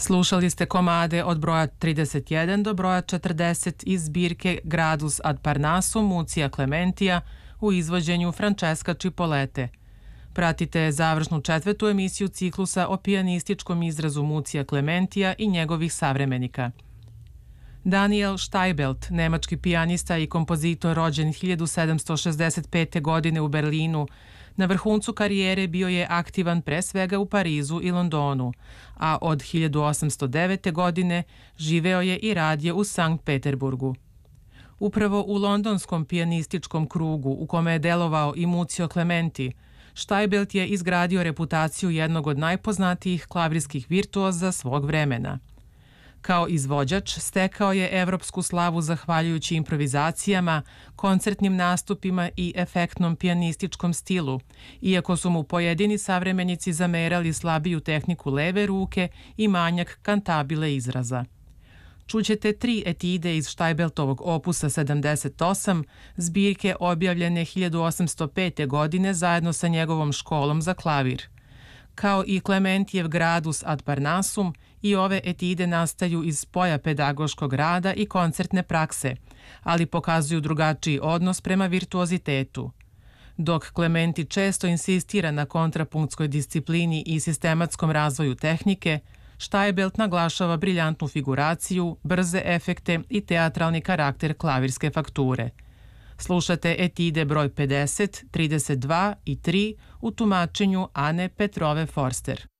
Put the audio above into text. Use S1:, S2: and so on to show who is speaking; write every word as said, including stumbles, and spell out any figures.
S1: Slušali ste komade od broja trideset jedan do broja četrdeset iz zbirke Gradus ad Parnassum Mucija Clementia u izvođenju Francesca Cipolete. Pratite završnu četvrtu emisiju ciklusa o pijanističkom izrazu Mucija Clementia i njegovih savremenika. Daniel Steibelt, nemački pijanista i kompozitor rođen hiljadu sedamsto šezdeset pete. godine u Berlinu, na vrhuncu karijere bio je aktivan pre svega u Parizu i Londonu, a od hiljadu osamsto devete. godine živeo je i radio u Sankt Peterburgu. Upravo u londonskom pijanističkom krugu u kome je delovao i Mucio Clementi, Steibelt je izgradio reputaciju jednog od najpoznatijih klavirskih virtuoza svog vremena. Kao izvođač stekao je evropsku slavu zahvaljujući improvizacijama, koncertnim nastupima i efektnom pijanističkom stilu, iako su mu pojedini savremenici zamerali slabiju tehniku leve ruke i manjak kantabile izraza. Čućete tri etide iz Steibeltovog opusa sedamdeset osam, zbirke objavljene hiljadu osamsto pete. godine zajedno sa njegovom školom za klavir. Kao i Clementijev Gradus ad Parnassum, i ove etide nastaju iz spoja pedagoškog rada i koncertne prakse, ali pokazuju drugačiji odnos prema virtuozitetu. Dok Clementi često insistira na kontrapunktskoj disciplini i sistematskom razvoju tehnike, Steibelt naglašava briljantnu figuraciju, brze efekte i teatralni karakter klavirske fakture. Slušate etide broj pedeset, trideset dva i tri u tumačenju Ane Petrove Forster.